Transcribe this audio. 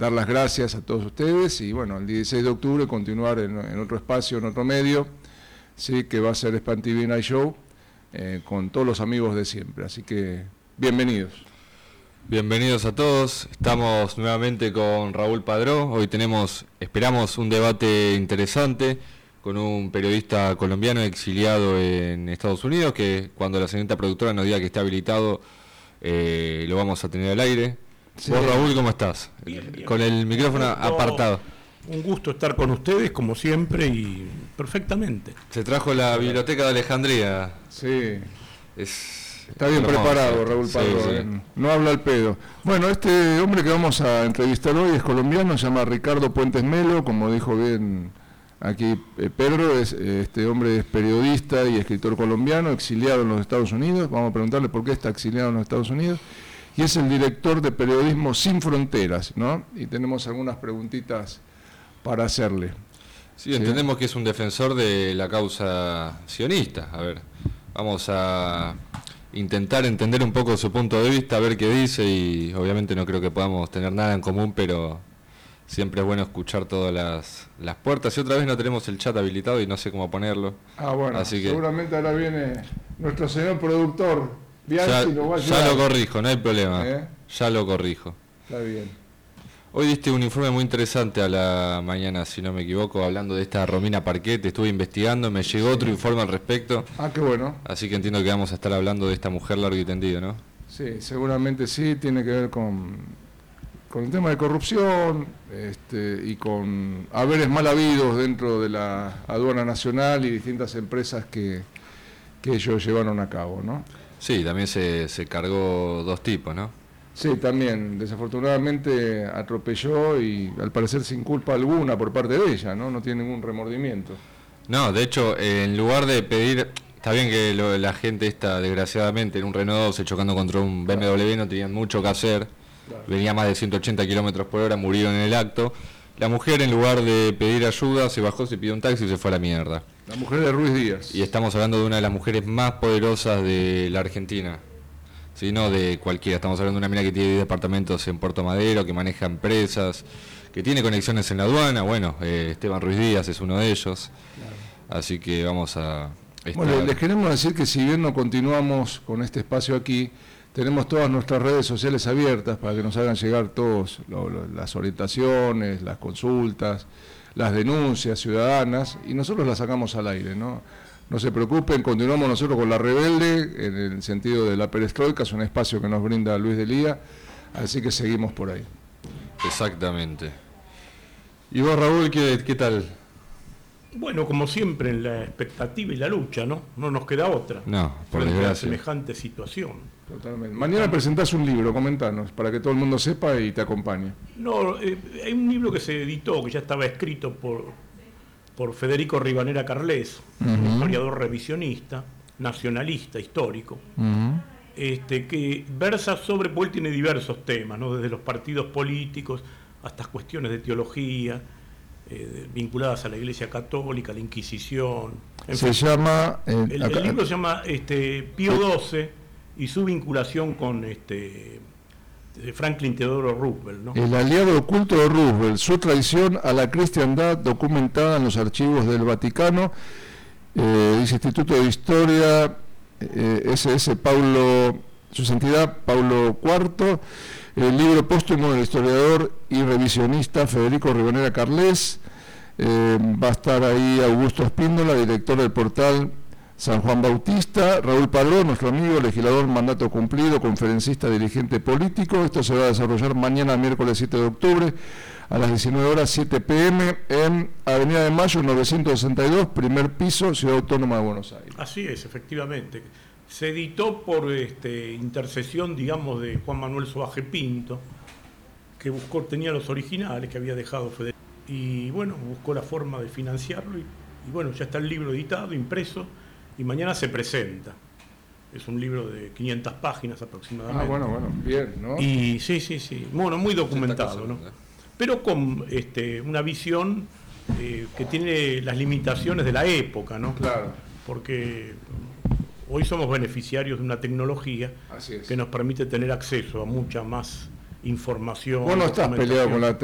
dar las gracias a todos ustedes y bueno, el 16 de octubre continuar en otro espacio, en otro medio, sí, que va a ser Spam TV Night Show, con todos los amigos de siempre. Así que bienvenidos. Bienvenidos a todos, estamos nuevamente con Raúl Padró. Hoy esperamos un debate interesante con un periodista colombiano exiliado en Estados Unidos, que cuando la señorita productora nos diga que está habilitado, lo vamos a tener al aire. Sí. Vos, Raúl, ¿cómo estás? Bien. Con el micrófono apartado. Un gusto estar con ustedes, como siempre, y perfectamente. Se trajo la biblioteca de Alejandría. Sí. Está bien preparado, Raúl Padró. Sí. No habla al pedo. Bueno, este hombre que vamos a entrevistar hoy es colombiano, se llama Ricardo Puentes Melo, como dijo bien aquí Pedro. Este hombre es periodista y escritor colombiano, exiliado en los Estados Unidos. Vamos a preguntarle por qué está exiliado en los Estados Unidos. Y es el director de Periodismo Sin Fronteras, ¿no? Y tenemos algunas preguntitas para hacerle. Sí, entendemos que es un defensor de la causa sionista. A ver, vamos a intentar entender un poco su punto de vista, a ver qué dice, y obviamente no creo que podamos tener nada en común, pero siempre es bueno escuchar todas las puertas. Y otra vez no tenemos el chat habilitado y no sé cómo ponerlo. Bueno, así que seguramente ahora viene nuestro señor productor, Bianchi, lo va a ayudar. Ya lo corrijo, no hay problema, ya lo corrijo. Está bien. Hoy diste un informe muy interesante a la mañana, si no me equivoco, hablando de esta Romina Parquet. Estuve investigando, me llegó otro informe al respecto. Qué bueno. Así que entiendo que vamos a estar hablando de esta mujer largo y tendido, ¿no? Sí, seguramente sí, tiene que ver con el tema de corrupción y con haberes mal habidos dentro de la aduana nacional y distintas empresas que ellos llevaron a cabo, ¿no? Sí, también se cargó 2 tipos, ¿no? Sí, también, desafortunadamente atropelló y al parecer sin culpa alguna por parte de ella, ¿no? No tiene ningún remordimiento. No, de hecho, en lugar de pedir, está bien que la gente esta, desgraciadamente, en un Renault 12 chocando contra un BMW, no tenían mucho que hacer, claro. Venía más de 180 kilómetros por hora, murieron en el acto. La mujer, en lugar de pedir ayuda, se bajó, se pidió un taxi y se fue a la mierda. La mujer de Ruiz Díaz. Y estamos hablando de una de las mujeres más poderosas de la Argentina. Sí, no de cualquiera, estamos hablando de una mina que tiene 10 departamentos en Puerto Madero, que maneja empresas, que tiene conexiones en la aduana. Bueno, Esteban Ruiz Díaz es uno de ellos, claro. Así que vamos a Bueno, les queremos decir que si bien no continuamos con este espacio aquí, tenemos todas nuestras redes sociales abiertas para que nos hagan llegar todas las orientaciones, las consultas, las denuncias ciudadanas, y nosotros las sacamos al aire, ¿no? No se preocupen, continuamos nosotros con La Rebelde, en el sentido de la perestroika, es un espacio que nos brinda Luis Delía, así que seguimos por ahí. Exactamente. ¿Y vos, Raúl, qué tal? Bueno, como siempre, en la expectativa y la lucha, ¿no? No nos queda otra. No, por desgracia. Semejante situación. Totalmente. Mañana presentás un libro, comentanos, para que todo el mundo sepa y te acompañe. No, hay un libro que se editó, que ya estaba escrito por Federico Rivanera Carles, un historiador revisionista, nacionalista, histórico, que versa sobre, porque él tiene diversos temas, ¿no? Desde los partidos políticos hasta cuestiones de teología, vinculadas a la Iglesia Católica, la Inquisición. El libro se llama Pío XII y su vinculación con Franklin Teodoro Roosevelt, ¿no? El aliado oculto de Roosevelt, su traición a la cristiandad documentada en los archivos del Vaticano, dice Instituto de Historia, SS su santidad Paulo IV, el libro póstumo del historiador y revisionista Federico Rivanera Carles, va a estar ahí Augusto Espíndola, director del portal San Juan Bautista, Raúl Padró, nuestro amigo, legislador, mandato cumplido, conferencista, dirigente político. Esto se va a desarrollar mañana, miércoles 7 de octubre, a las 19 horas, 7 p.m., en Avenida de Mayo, 962, primer piso, Ciudad Autónoma de Buenos Aires. Así es, efectivamente. Se editó por intercesión, digamos, de Juan Manuel Soaje Pinto, que tenía los originales que había dejado Federico, y bueno, buscó la forma de financiarlo, y bueno, ya está el libro editado, impreso, y mañana se presenta. Es un libro de 500 páginas aproximadamente. Bueno, bien, ¿no? Y sí, bueno, muy documentado, ¿no? Pero con una visión que tiene las limitaciones de la época, ¿no? Claro. Porque hoy somos beneficiarios de una tecnología que nos permite tener acceso a mucha más información. Vos no estás peleado con la